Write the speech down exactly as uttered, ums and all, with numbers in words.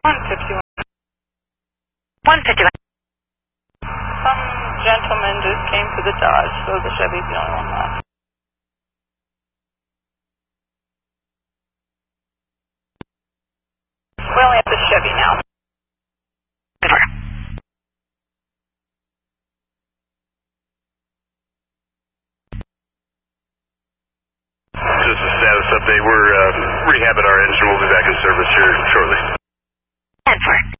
one fifty-one. one fifty-one. Some gentleman just came to the Dodge, so the Chevy's the only one left. We only have the Chevy now. Just a status update. We're uh, rehabbing our engine. We'll be back in service here shortly. ten four.